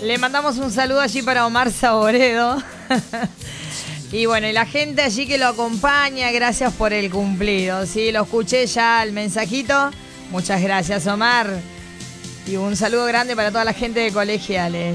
Le mandamos un saludo allí para Omar Saboredo. Y bueno, y la gente allí que lo acompaña, gracias por el cumplido. Sí, lo escuché ya el mensajito. Muchas gracias, Omar. Y un saludo grande para toda la gente de Colegiales.